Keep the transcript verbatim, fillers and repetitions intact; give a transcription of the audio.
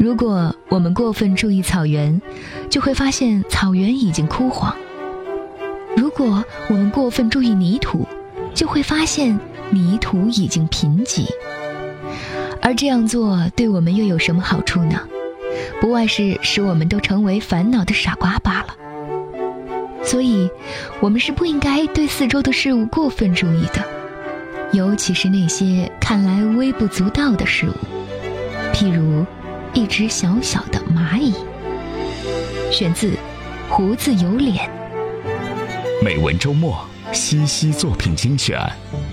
如果我们过分注意草原，就会发现草原已经枯黄；如果我们过分注意泥土，就会发现泥土已经贫瘠。而这样做对我们又有什么好处呢？不外是使我们都成为烦恼的傻瓜罢了。所以，我们是不应该对四周的事物过分注意的，尤其是那些看来微不足道的事物，譬如一只小小的蚂蚁。选自《胡子有脸》。 美文周末，西西作品精选。